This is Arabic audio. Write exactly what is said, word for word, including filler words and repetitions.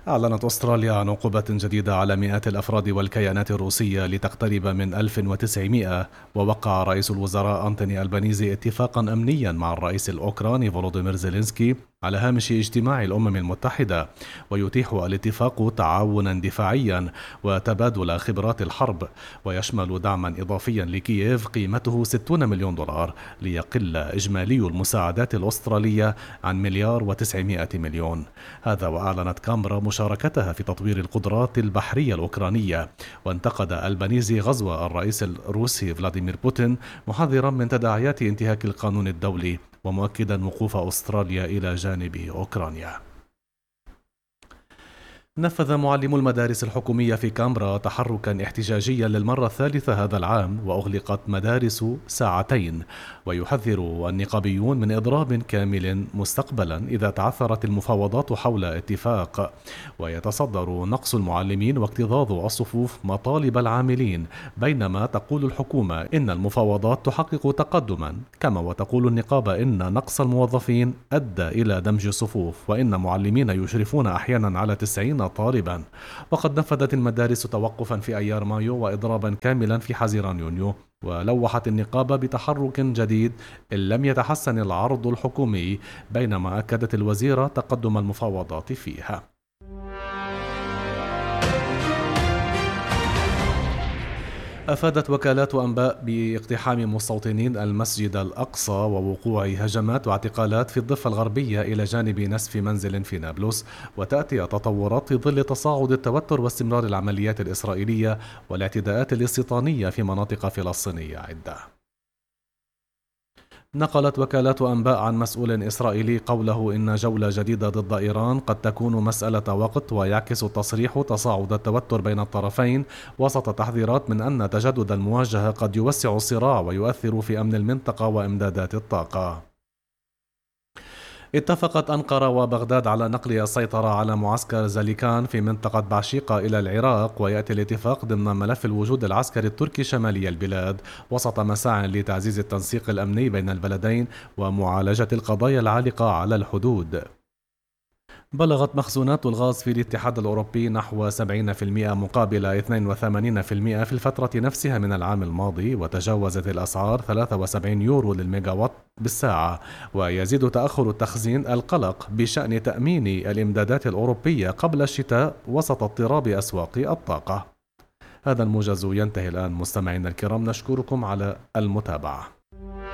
أعلنت أستراليا عن عقوبات جديدة على مئات الأفراد والكيانات الروسية لتقترب من ألف وتسعمئة. ووقع رئيس الوزراء أنتوني ألبانيزي اتفاقا أمنيا مع الرئيس الأوكراني فولوديمير زيلينسكي على هامش اجتماع الأمم المتحدة، ويتيح الاتفاق تعاونا دفاعيا وتبادل خبرات الحرب، ويشمل دعما إضافيا لكييف قيمته ستين مليون دولار ليقل إجمالي المساعدات الأسترالية عن مليار وتسعمائة مليون. هذا وأعلنت كامبرا مشاركتها في تطوير القدرات البحرية الأوكرانية. وانتقد ألبانيزي غزو الرئيس الروسي فلاديمير بوتين، محذرا من تداعيات انتهاك القانون الدولي، ومؤكدا وقوف أستراليا إلى جانب أوكرانيا. نفذ معلمو المدارس الحكومية في كامبرا تحركا احتجاجيا للمرة الثالثة هذا العام، وأغلقت مدارس ساعتين. ويحذر النقابيون من إضراب كامل مستقبلا إذا تعثرت المفاوضات حول اتفاق. ويتصدر نقص المعلمين واكتظاظ الصفوف مطالب العاملين، بينما تقول الحكومة إن المفاوضات تحقق تقدما، كما وتقول النقابة إن نقص الموظفين أدى إلى دمج الصفوف، وإن معلمين يشرفون أحيانا على تسعين طالبا. وقد نفذت المدارس توقفا في أيار مايو وإضرابا كاملا في حزيران يونيو. ولوحت النقابة بتحرك جديد إن لم يتحسن العرض الحكومي، بينما أكدت الوزيرة تقدم المفاوضات فيها. أفادت وكالات أنباء باقتحام مستوطنين المسجد الأقصى ووقوع هجمات واعتقالات في الضفة الغربية إلى جانب نسف منزل في نابلس. وتأتي التطورات في ظل تصاعد التوتر واستمرار العمليات الإسرائيلية والاعتداءات الاستيطانية في مناطق فلسطينية عدة. نقلت وكالات أنباء عن مسؤول إسرائيلي قوله إن جولة جديدة ضد إيران قد تكون مسألة وقت، ويعكس التصريح تصاعد التوتر بين الطرفين وسط تحذيرات من أن تجدد المواجهة قد يوسع الصراع ويؤثر في أمن المنطقة وإمدادات الطاقة. اتفقت أنقرة وبغداد على نقل السيطرة على معسكر زاليكان في منطقة بعشيقة إلى العراق، ويأتي الاتفاق ضمن ملف الوجود العسكري التركي شمالي البلاد، وسط مساع لتعزيز التنسيق الأمني بين البلدين ومعالجة القضايا العالقة على الحدود. بلغت مخزونات الغاز في الاتحاد الأوروبي نحو سبعين بالمئة مقابل اثنين وثمانين بالمئة في الفترة نفسها من العام الماضي، وتجاوزت الأسعار ثلاثة وسبعين يورو للميجاوات بالساعة. ويزيد تأخر التخزين القلق بشأن تأمين الإمدادات الأوروبية قبل الشتاء وسط اضطراب أسواق الطاقة. هذا الموجز ينتهي الآن مستمعينا الكرام، نشكركم على المتابعة.